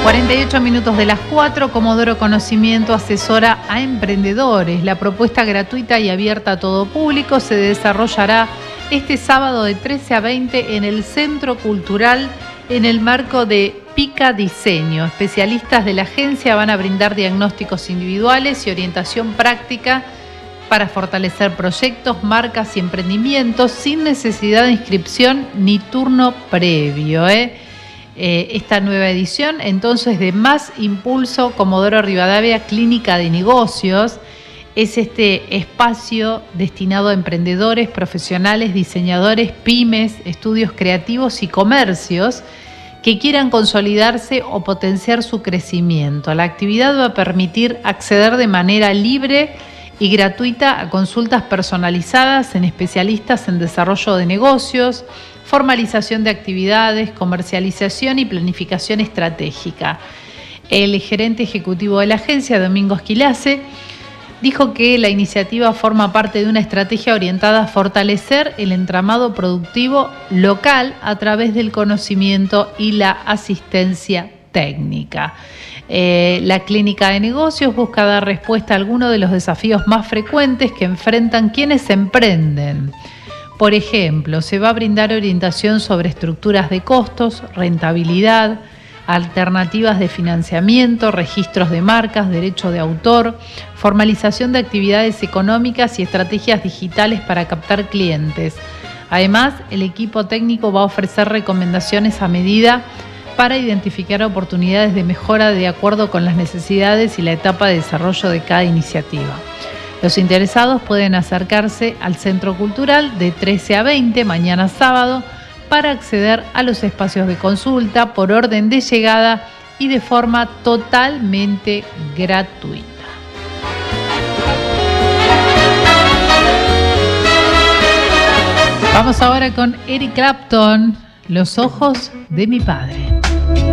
48 minutos de las 4, Comodoro Conocimiento asesora a emprendedores. La propuesta gratuita y abierta a todo público se desarrollará este sábado de 13 a 20 en el Centro Cultural en el marco de Pica Diseño. Especialistas de la agencia van a brindar diagnósticos individuales y orientación práctica para fortalecer proyectos, marcas y emprendimientos sin necesidad de inscripción ni turno previo. Esta nueva edición entonces de Más Impulso Comodoro Rivadavia Clínica de Negocios es este espacio destinado a emprendedores, profesionales, diseñadores, pymes, estudios creativos y comercios que quieran consolidarse o potenciar su crecimiento. La actividad va a permitir acceder de manera libre y gratuita a consultas personalizadas en especialistas en desarrollo de negocios, formalización de actividades, comercialización y planificación estratégica. El gerente ejecutivo de la agencia, Domingo Esquilace, dijo que la iniciativa forma parte de una estrategia orientada a fortalecer el entramado productivo local a través del conocimiento y la asistencia técnica. La clínica de negocios busca dar respuesta a algunos de los desafíos más frecuentes que enfrentan quienes emprenden. Por ejemplo, se va a brindar orientación sobre estructuras de costos, rentabilidad, alternativas de financiamiento, registros de marcas, derecho de autor, formalización de actividades económicas y estrategias digitales para captar clientes. Además, el equipo técnico va a ofrecer recomendaciones a medida para identificar oportunidades de mejora de acuerdo con las necesidades y la etapa de desarrollo de cada iniciativa. Los interesados pueden acercarse al Centro Cultural de 13 a 20, mañana sábado, para acceder a los espacios de consulta por orden de llegada y de forma totalmente gratuita. Vamos ahora con Eric Clapton, Los ojos de mi padre.